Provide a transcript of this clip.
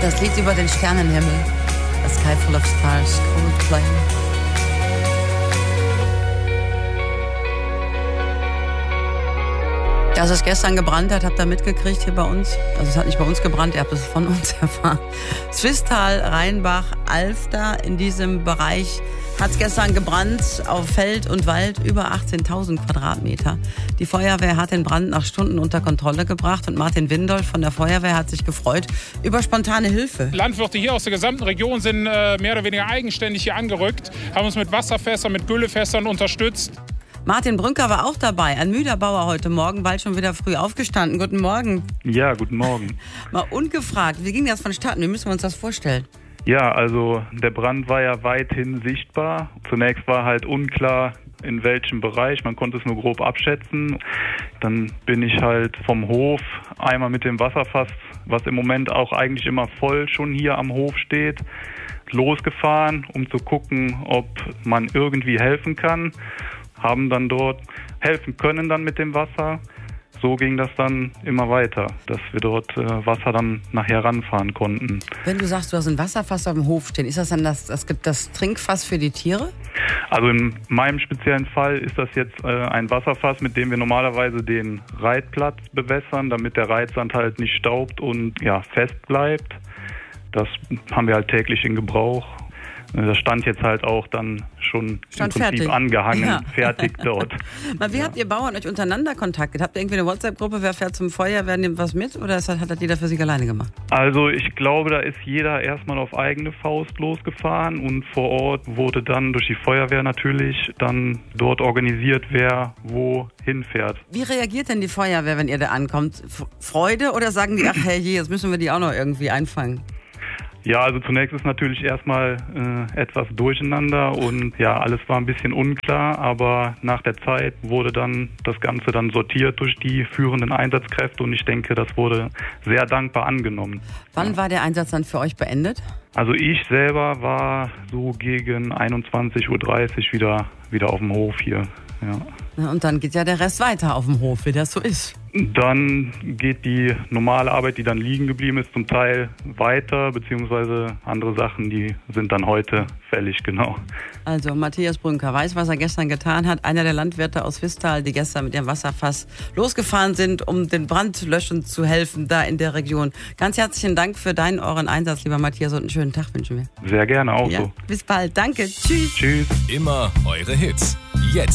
Das Lied über den Sternenhimmel. A Sky Full of Stars, Coldplay. Dass es gestern gebrannt hat, habt ihr mitgekriegt hier bei uns. Also es hat nicht bei uns gebrannt, ihr habt es von uns erfahren. Swisttal, Rheinbach, Alfter, in diesem Bereich hat es gestern gebrannt, auf Feld und Wald, über 18.000 Quadratmeter. Die Feuerwehr hat den Brand nach Stunden unter Kontrolle gebracht und Martin Windolf von der Feuerwehr hat sich gefreut über spontane Hilfe. Landwirte hier aus der gesamten Region sind mehr oder weniger eigenständig hier angerückt, haben uns mit Wasserfässern, mit Güllefässern unterstützt. Martin Brünker war auch dabei, ein müder Bauer heute Morgen, bald schon wieder früh aufgestanden. Guten Morgen. Ja, guten Morgen. Mal ungefragt, wie ging das vonstatten? Wie müssen wir uns das vorstellen? Ja, also der Brand war ja weithin sichtbar. Zunächst war halt unklar, in welchem Bereich. Man konnte es nur grob abschätzen. Dann bin ich halt vom Hof einmal mit dem Wasserfass, was im Moment auch eigentlich immer voll schon hier am Hof steht, losgefahren, um zu gucken, ob man irgendwie helfen kann. Haben dann dort helfen können dann mit dem Wasser. So ging das dann immer weiter, dass wir dort Wasser dann nachher ranfahren konnten. Wenn du sagst, du hast ein Wasserfass auf dem Hof stehen, ist das dann das Trinkfass für die Tiere? Also in meinem speziellen Fall ist das jetzt ein Wasserfass, mit dem wir normalerweise den Reitplatz bewässern, damit der Reitsand halt nicht staubt und ja, fest bleibt. Das haben wir halt täglich in Gebrauch. Das stand jetzt halt auch dann schon im Prinzip fertig angehangen, ja. Fertig dort. Mal, wie habt ihr Bauern euch untereinander kontaktiert? Habt ihr irgendwie eine WhatsApp-Gruppe, wer fährt zum Feuer, wer nimmt was mit? Oder hat das jeder für sich alleine gemacht? Also ich glaube, da ist jeder erstmal auf eigene Faust losgefahren und vor Ort wurde dann durch die Feuerwehr natürlich dann dort organisiert, wer wo hinfährt. Wie reagiert denn die Feuerwehr, wenn ihr da ankommt? Freude oder sagen die, ach herrje, jetzt müssen wir die auch noch irgendwie einfangen? Ja, also zunächst ist natürlich erstmal etwas durcheinander und ja, alles war ein bisschen unklar, aber nach der Zeit wurde dann das Ganze dann sortiert durch die führenden Einsatzkräfte und ich denke, das wurde sehr dankbar angenommen. Wann war der Einsatz dann für euch beendet? Also ich selber war so gegen 21.30 Uhr wieder auf dem Hof hier. Ja. Und dann geht ja der Rest weiter auf dem Hof, wie das so ist. Dann geht die normale Arbeit, die dann liegen geblieben ist, zum Teil weiter, beziehungsweise andere Sachen, die sind dann heute fällig, genau. Also Matthias Brünker weiß, was er gestern getan hat. Einer der Landwirte aus Swisttal, die gestern mit ihrem Wasserfass losgefahren sind, um den Brand löschen zu helfen, da in der Region. Ganz herzlichen Dank für euren Einsatz, lieber Matthias, und einen schönen Tag wünschen wir. Sehr gerne, auch ja, so. Bis bald, danke, tschüss. Tschüss. Immer eure Hits. Jetzt.